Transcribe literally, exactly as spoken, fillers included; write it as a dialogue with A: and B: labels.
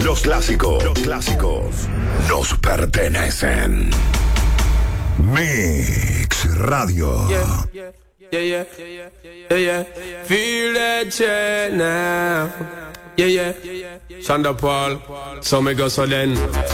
A: Los clásicos, los clásicos nos pertenecen. Mix Radio.
B: Yeah, yeah, yeah, yeah, yeah, yeah, yeah. Feel that shit now. Yeah, yeah. Shonda Paul, so me go so then.